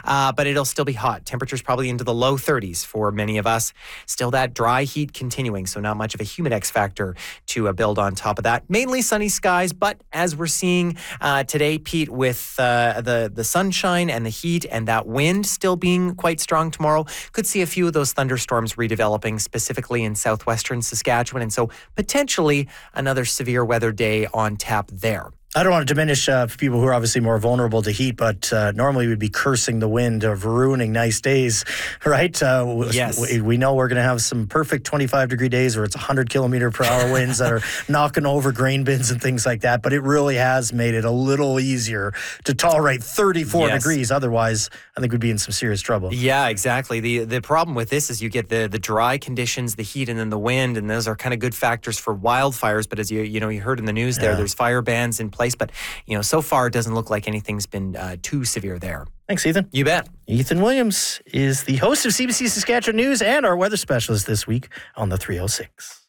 but it'll still be hot. Temperatures probably into the low 30s for many of us. Still that dry heat continuing, so not much of a Humidex factor to build on top of that. Mainly sunny skies, but as we're seeing today, Pete, with the sunshine and the heat and that wind still being quite strong tomorrow, could see a few of those thunderstorms redeveloping, specifically in southwestern Saskatchewan, and so potentially another severe weather day on tap there. I don't want to diminish people who are obviously more vulnerable to heat, but normally we'd be cursing the wind of ruining nice days, right? Yes. We know we're going to have some perfect 25-degree days where it's 100-kilometer-per-hour winds that are knocking over grain bins and things like that, but it really has made it a little easier to tolerate 34 degrees. Otherwise, I think we'd be in some serious trouble. Yeah, exactly. The problem with this is you get the dry conditions, the heat, and then the wind, and those are kind of good factors for wildfires, but as you heard in the news there's fire bans in place, but so far it doesn't look like anything's been too severe there. Thanks, Ethan. You bet. Ethan Williams is the host of CBC Saskatchewan News and our weather specialist this week on the 306.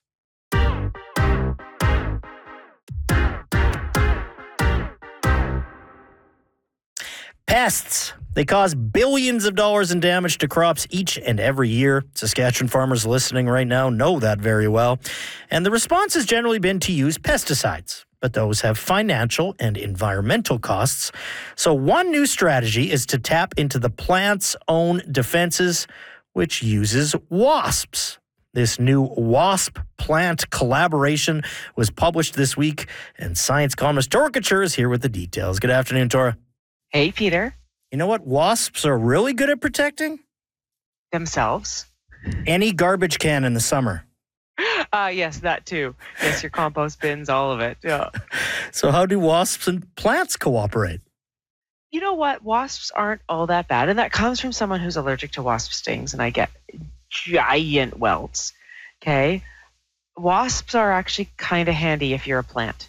Pests. They cause billions of dollars in damage to crops each and every year. Saskatchewan farmers listening right now know that very well. And the response has generally been to use pesticides. But those have financial and environmental costs. So one new strategy is to tap into the plant's own defenses, which uses wasps. This new wasp plant collaboration was published this week, and science columnist Tora Couture is here with the details. Good afternoon, Tora. Hey, Peter. You know what wasps are really good at protecting? Themselves. Any garbage can in the summer. Yes, that too. Yes, your compost bins, all of it. Yeah. So how do wasps and plants cooperate? You know what? Wasps aren't all that bad. And that comes from someone who's allergic to wasp stings, and I get giant welts. Okay? Wasps are actually kind of handy if you're a plant.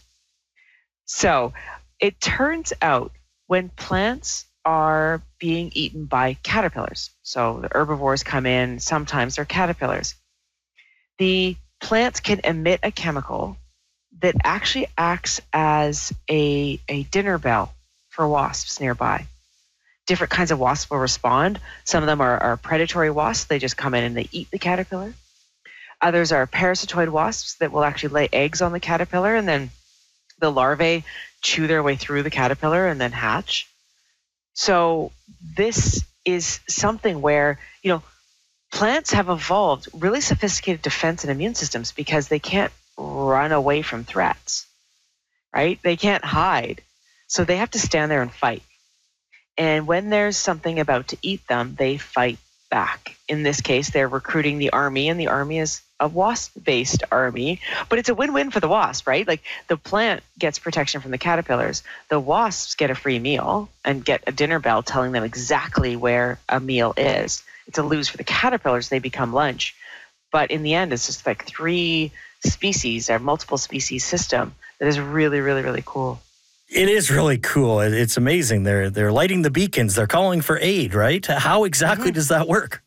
So it turns out when plants are being eaten by caterpillars, so the herbivores come in, sometimes they're caterpillars, the plants can emit a chemical that actually acts as a dinner bell for wasps nearby. Different kinds of wasps will respond. Some of them are predatory wasps. They just come in and they eat the caterpillar. Others are parasitoid wasps that will actually lay eggs on the caterpillar, and then the larvae chew their way through the caterpillar and then hatch. So this is something where, plants have evolved really sophisticated defense and immune systems because they can't run away from threats, right? They can't hide. So they have to stand there and fight. And when there's something about to eat them, they fight back. In this case, they're recruiting the army, and the army is a wasp-based army, but it's a win-win for the wasp, right? Like the plant gets protection from the caterpillars. The wasps get a free meal and get a dinner bell telling them exactly where a meal is. It's a lose for the caterpillars. They become lunch. But in the end, it's just like three species or multiple species system that is really, really, really cool. It is really cool. It's amazing. They're lighting the beacons. They're calling for aid, right? How exactly does that work?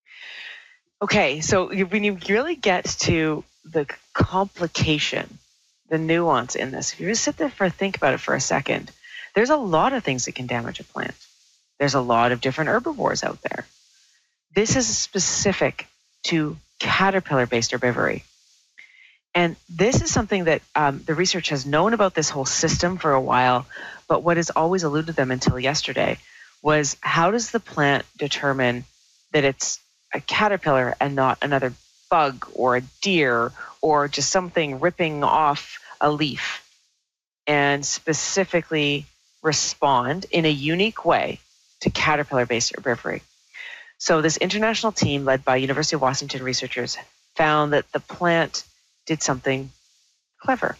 Okay, so when you really get to the complication, the nuance in this, if you just sit there think about it for a second, there's a lot of things that can damage a plant. There's a lot of different herbivores out there. This is specific to caterpillar-based herbivory. And this is something that the research has known about this whole system for a while, but what has always eluded them until yesterday was how does the plant determine that it's a caterpillar and not another bug or a deer or just something ripping off a leaf, and specifically respond in a unique way to caterpillar-based herbivory. So this international team led by University of Washington researchers found that the plant did something clever.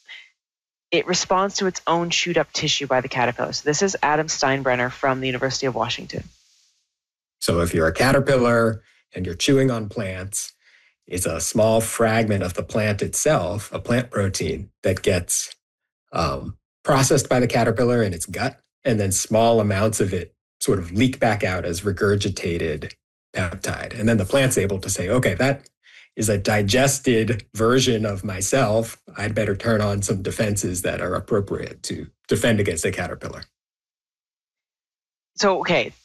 It responds to its own chewed up tissue by the caterpillar. So this is Adam Steinbrenner from the University of Washington. So if you're a caterpillar and you're chewing on plants, it's a small fragment of the plant itself, a plant protein that gets processed by the caterpillar in its gut, and then small amounts of it sort of leak back out as regurgitated peptide. And then the plant's able to say, okay, that is a digested version of myself. I'd better turn on some defenses that are appropriate to defend against a caterpillar. So, okay,